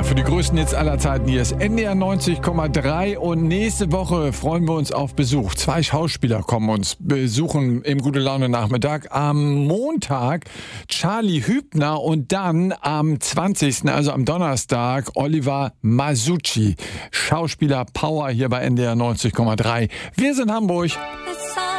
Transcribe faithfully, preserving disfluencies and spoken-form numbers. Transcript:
für die größten Hits aller Zeiten. Hier ist N D R neunzig Komma drei und nächste Woche freuen wir uns auf Besuch. Zwei Schauspieler kommen uns besuchen im Gute Laune Nachmittag. Am Montag Charlie Hübner und dann am zwanzigsten, also am Donnerstag, Oliver Masucci. Schauspieler Power hier bei N D R neunzig Komma drei. Wir sind Hamburg.